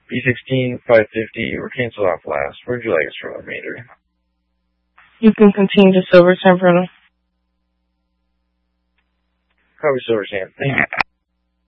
B16, 550, or cancel off last. Where'd you like us for the remainder? You can continue to Silver Temple. Copy, Silver Sam. Thank you.